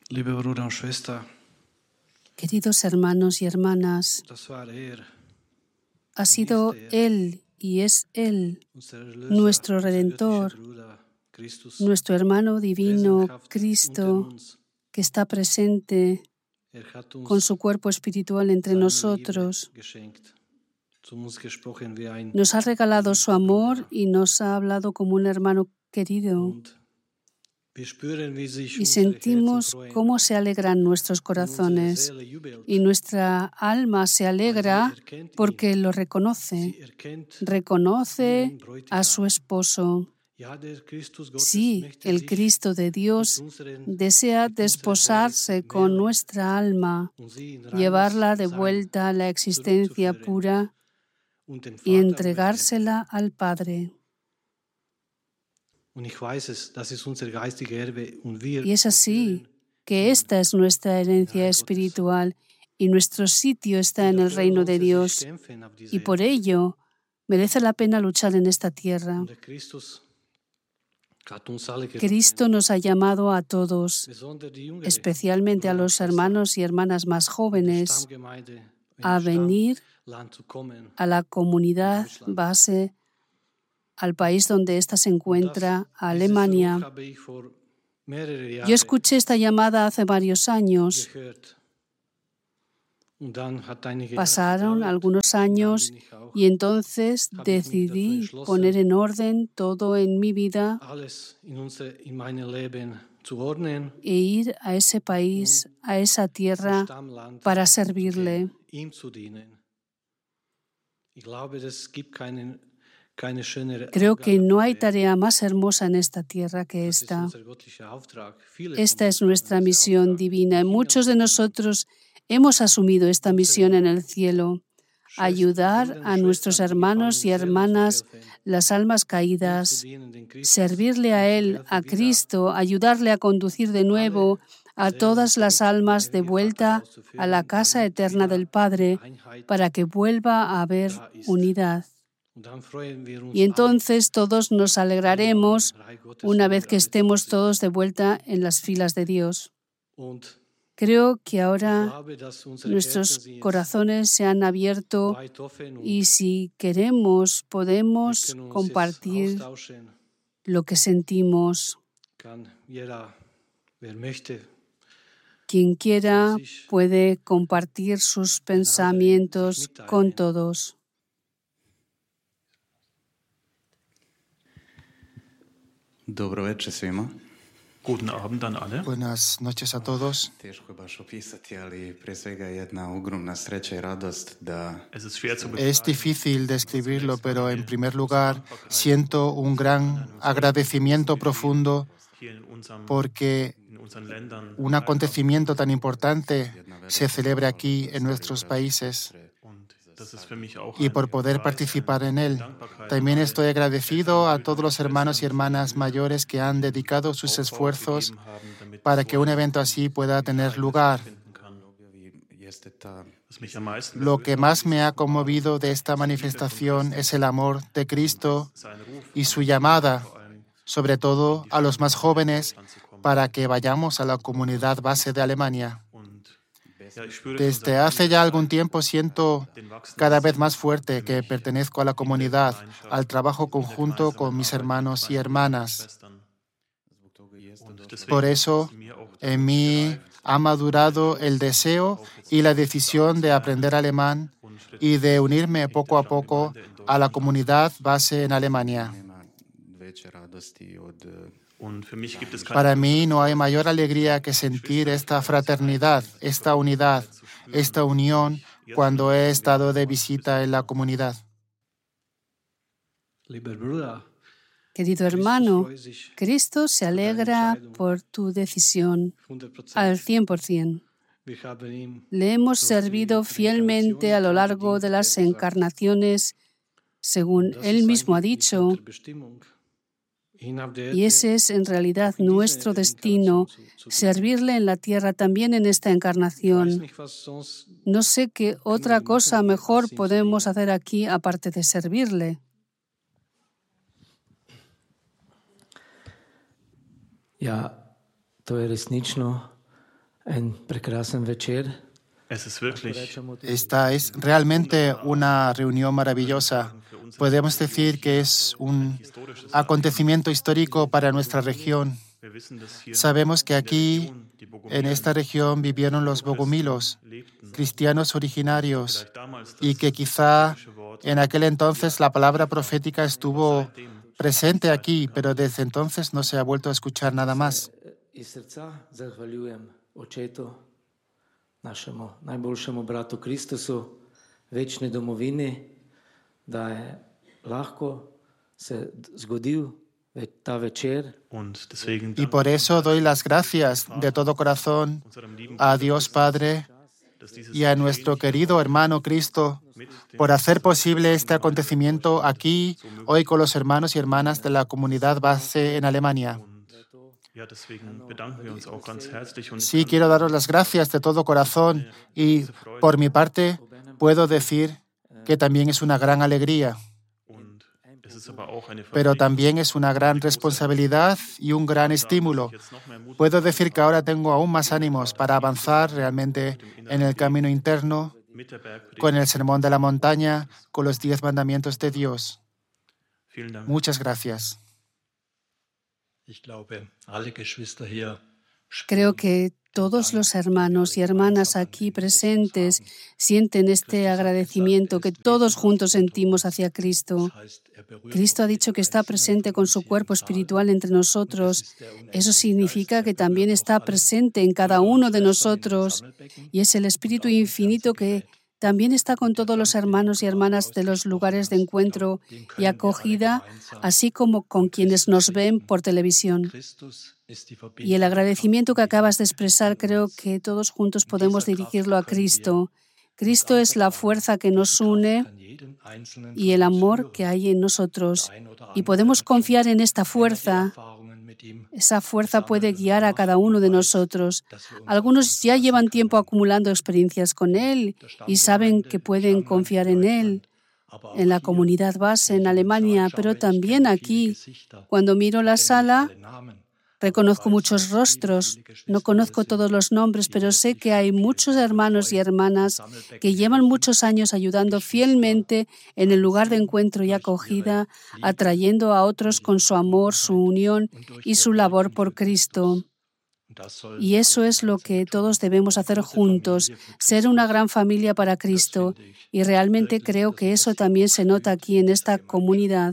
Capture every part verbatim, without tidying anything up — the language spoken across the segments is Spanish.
Liebe Brüder und Schwestern, Queridos hermanos y hermanas, das war er, ha sido Él y es Él, unser Erlöser, nuestro unser Redentor, göttlicher Bruder, Christus, nuestro hermano divino, Präsenschaft unter Cristo, uns. que está presente Er hat con uns su cuerpo espiritual entre seine nosotros. Liebe geschenkt, zu uns gesprochen wie ein Nos ha regalado su amor Bruder. y nos ha hablado como un hermano querido. Und wir spüren, wie sich Y unsere Herzen sentimos freuen cómo se alegran nuestros und unsere corazones. Seele jubelt, Y nuestra alma se weil sie alegra erkennt ihn, porque lo reconoce. sie erkennt Reconoce ihren a su Bräutigam. esposo. Ja, der Christus Gottes Sí, möchte el sich Cristo de mit Dios unseren, desea mit unserer Seele desposarse con vermählen nuestra alma, und sie in reines llevarla de Sein vuelta a la existencia zurückzuführen pura und den y Vater übergeben. entregársela al Padre. Und ich weiß es, das ist unser geistiges Erbe und wir Y es así gehören que hin esta es nuestra in herencia Reich Gottes. espiritual y nuestro sitio está Und en el dafür reino lohnt de es sich Dios. kämpfen auf dieser Y por Erde. ello merece la pena luchar en esta tierra. Und der Christus hat uns alle Cristo gerufen, nos ha llamado a todos, besonders die Jüngere, especialmente a Brüder und los Schwestern, hermanos y hermanas más in die jóvenes, Stammgemeinde, in a das venir Stammland zu kommen, a la comunidad Deutschland. base, al país donde ésta se Und das, encuentra, a dieses Ruf Alemania. habe ich vor mehreren Yo Jahren escuché esta llamada hace varios años. gehört. Und dann hat einige Jahre Pasaron gedauert, algunos und dann años bin ich auch, y entonces habe ich mich dazu decidí entschlossen, poner en orden todo en mi vida alles in, unser, in meinem Leben zu ordnen e ir a ese país, und a esa zum tierra, Stammland para zu servirle. gehen, ihm zu dienen. Ich glaube, es gibt keinen, keine schönere Creo Aufgabe que no auf hay dieser Erde. tarea más hermosa en esta tierra que Das ist esta. unser göttlicher Auftrag. Viele Esta von es uns haben nuestra diesen misión Auftrag divina. im Himmel Muchos de übernommen. nosotros hemos asumido esta misión en el cielo, Schwestern, ayudar Brüder und a nuestros Schwestern, die hermanos y gefallenen Seelen zu hermanas, helfen, las almas ihm zu caídas, dienen, den Christus, servirle ihm a zu Él, helfen, a wieder Cristo, ayudarle a conducir de alle nuevo a Seelen todas las zurück zum almas de ewigen vuelta Vaterhaus zu a la führen, casa damit eterna del wieder Padre, Einheit para que vuelva a haber da ist. unidad. Und dann freuen wir uns Y alle entonces todos nos einmal alegraremos im Reich Gottes una und vez wir que alle estemos zurück sind. todos de vuelta en las filas de Dios. Und Creo que ich ahora glaube, dass unsere Herzen nuestros sind jetzt corazones se han abierto weit offen y und si queremos wir podemos können uns jetzt compartir austauschen. lo que sentimos. Kann jeder, wer möchte, Quien quiera sich puede compartir sus den anderen sich pensamientos con mitteilen. todos. Dobro večer svima. Guten Abend an alle. Buenas noches a todos. Teško je baš opisati, ali prije svega je jedna ogromna sreća i radost da Es ist schwer zu Es beschreiben. difícil describirlo, pero en primer lugar siento un gran agradecimiento profundo Hier in unserem, porque in unseren Ländern un acontecimiento tan importante se celebra aquí en nuestros países und das ist für mich auch y ein por poder Beweis, participar eine en él. Dankbarkeit También an estoy alle agradecido a Eltern, todos los Brüder und hermanos y Schwestern, hermanas die mayores que han dedicado sus Aufbau esfuerzos gegeben haben, damit para so que un ein evento así pueda tener Ereignis lugar. stattfinden kann. jeste ta Was mich am meisten Lo berührt que hat, más ist me ha die conmovido de esta Liebe von manifestación Christus es el amor de Cristo und sein Ruf y an su uns, llamada, vor allem sobre todo a los más jóvenes, Deutschland zu kommen. para que vayamos a la comunidad base de Alemania. Und ja, ich spüre schon Desde seit hace einiger ya algún Zeit tiempo siento den wachsenden cada vez Sinn más fuerte für que mich pertenezco a la in der comunidad, Gemeinschaft, al trabajo in der conjunto con gemeinsamen mis Arbeit mit hermanos y meinen Brüdern und hermanas. Schwestern. Und deswegen Por ist eso, es mir auch en dazu mí gereift, ha madurado el deseo y la decisión de aprender alemán y de unirme poco a poco a la comunidad base en Alemania. nema veće radosti od Und für mich gibt es keine Para mí größere no hay Freude, mayor alegría que sentir esta fraternidad, esta unidad, esta unión cuando he estado de visita en la comunidad. Lieber Bruder, Querido Christus hermano, freut sich Cristo se alegra por tu decisión hundert Prozent. al cien por ciento. Wir haben ihm Le hemos durch die servido fielmente a lo largo de las Reinkarnationen encarnaciones, según Das él ist mismo ha eigentlich dicho, unsere Bestimmung, ihn auf der y Erde ese es en realidad auch in dieser nuestro destino, Enkarnation zu- zu dienen. servirle en la tierra también en esta Ich weiß encarnación. nicht, was sonst No sé qué otra cosa mejor podemos hacer aquí aparte de servirle. Ja, to je resnično Es ist wirklich Esta es realmente una reunión maravillosa. Podemos decir que es un acontecimiento histórico para nuestra región. Wir wissen, dass hier Sabemos que in der aquí, Region die en Bogomilen esta región, vivieron los bogomilos, lebten. cristianos originarios, Vielleicht damals das y que quizá prophetische Wort en aquel entonces la palabra profética estuvo seitdem presente aquí, pero desde entonces no se ha vuelto a escuchar nada más. Із серця захвалюємо Отчету, нашому найбільшому брату Христосу, вічній домовині, да е легко се згодив та вечір. und deswegen Y por eso doy las gracias de todo corazón unserem lieben a Dios Padre dass dieses y a nuestro querido hermano Cristo por hacer posible este acontecimiento aquí, hoy con los hermanos y hermanas de la comunidad base en Alemania. ja, deswegen bedanken wir uns auch ganz herzlich und Sí, quiero daros las gracias de todo corazón y por mi parte puedo decir que también es una gran alegría, und es ist aber auch eine pero Verpflichtung, también es una gran responsabilidad y un gran estímulo. jetzt noch mehr Mut Puedo decir que ahora tengo aún más ánimos para avanzar realmente en el camino interno, mit der Bergpredigt. con el sermón de la montaña, con los diez mandamientos de Dios. Vielen Dank. Muchas gracias. Ich glaube, alle Geschwister hier Creo que todos los hermanos y hermanas aquí presentes sienten este agradecimiento que todos juntos sentimos hacia Cristo. Cristo ha dicho que está presente con su cuerpo espiritual entre nosotros. Eso significa que también está presente en cada uno de nosotros y es el Espíritu Infinito que también está con todos los hermanos y hermanas de los lugares de encuentro y acogida, así como con quienes nos ven por televisión. Y el agradecimiento que acabas de expresar, creo que todos juntos podemos dirigirlo a Cristo. Cristo es la fuerza que nos une y el amor que hay en nosotros. Y podemos confiar en esta fuerza. Esa fuerza puede guiar a cada uno de nosotros. Algunos ya llevan tiempo acumulando experiencias con Él y saben que pueden confiar en Él, en la comunidad base en Alemania, pero también aquí. Cuando miro la sala, reconozco muchos rostros. No conozco todos los nombres, pero sé que hay muchos hermanos y hermanas que llevan muchos años ayudando fielmente en el lugar de encuentro y acogida, atrayendo a otros con su amor, su unión y su labor por Cristo. Y eso es lo que todos debemos hacer juntos, ser una gran familia para Cristo. Y realmente creo que eso también se nota aquí en esta comunidad.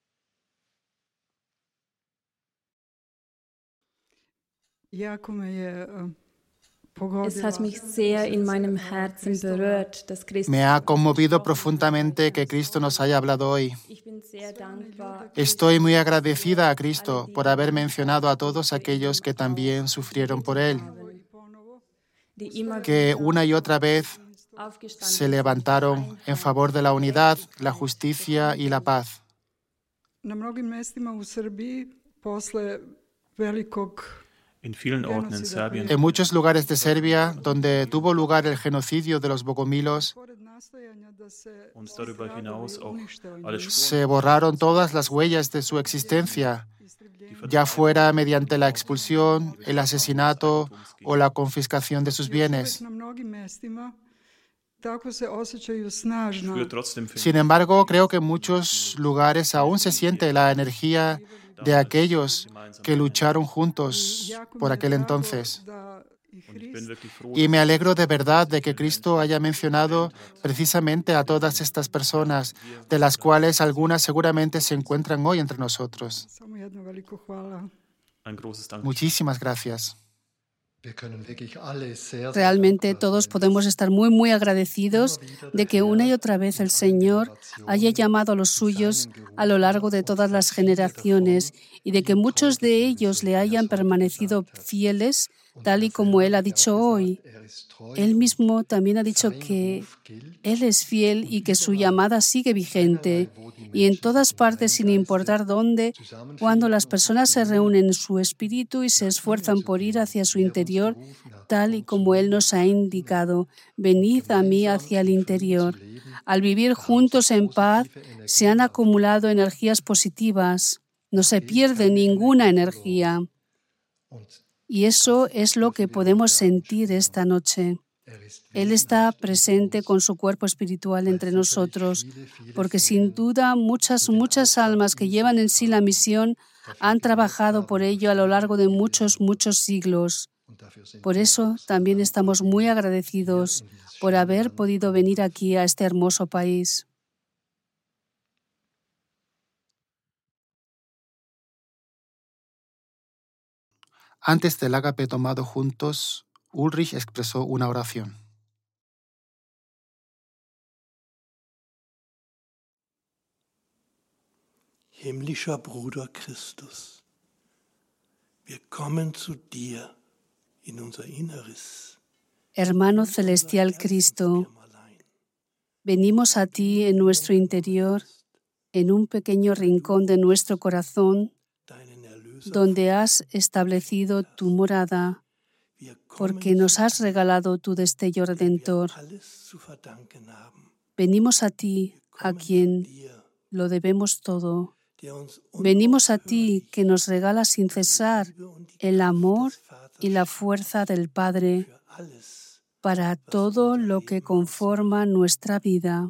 Es hat mich sehr in meinem Herzen berührt, dass Christus. Me ha conmovido profundamente que Cristo nos haya hablado hoy. Ich bin sehr dankbar. Estoy muy agradecida a Cristo por haber mencionado a todos aquellos que también sufrieron por Él, Die immer que una y otra vez aufgestanden se levantaron en favor de la unidad, la justicia y la paz. Na mnogim mestima u Srbiji posle velikog In vielen Orten in Serbien En muchos lugares de Serbia, donde tuvo lugar el genocidio de los bogomilos, pored nastojanja da se und darüber hinaus auch alle Spuren, se borraron todas las huellas de su existencia, ya fuera mediante la expulsión, el asesinato o la confiscación de sus bienes. na mnogim mestima tako se osjećaju snažno. spürt trotzdem für Sin embargo, creo que en muchos lugares aún se siente la energía de aquellos que lucharon juntos por aquel entonces. Da i und ich bin wirklich froh, Y me alegro de verdad de que Cristo haya mencionado precisamente a todas estas personas, de las cuales algunas seguramente se encuentran hoy entre nosotros. samo jedno veliko hvala. ein großes Dank. Muchísimas gracias. Realmente todos podemos estar muy, muy agradecidos de que una y otra vez el Señor haya llamado a los suyos a lo largo de todas las generaciones y de que muchos de ellos le hayan permanecido fieles, tal y como Él ha dicho hoy. Él mismo también ha dicho que Él es fiel y que su llamada sigue vigente. Y en todas partes, sin importar dónde, cuando las personas se reúnen en su espíritu y se esfuerzan por ir hacia su interior, tal y como Él nos ha indicado, venid a mí hacia el interior. Al vivir juntos en paz, se han acumulado energías positivas. No se pierde ninguna energía. Y eso es lo que podemos sentir esta noche. Él está presente con su cuerpo espiritual entre nosotros, porque sin duda muchas, muchas almas que llevan en sí la misión han trabajado por ello a lo largo de muchos, muchos siglos. Por eso también estamos muy agradecidos por haber podido venir aquí a este hermoso país. Antes del ágape tomado juntos, Ulrich expresó una oración. Himmlischer Bruder Christus, wir kommen zu dir in unser Inneres. Hermano celestial Cristo, venimos a ti en nuestro interior, en un pequeño rincón de nuestro corazón, donde has establecido tu morada, porque nos has regalado tu destello redentor. Venimos a ti, a quien lo debemos todo. Venimos a ti, que nos regala sin cesar el amor y la fuerza del Padre para todo lo que conforma nuestra vida.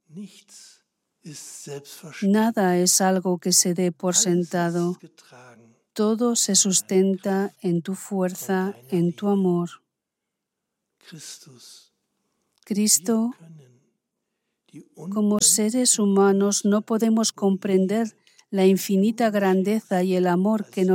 Nada es algo que se dé por sentado. Todo se sustenta en tu fuerza, en tu amor. Cristo, como seres humanos no podemos comprender la infinita grandeza y el amor que nos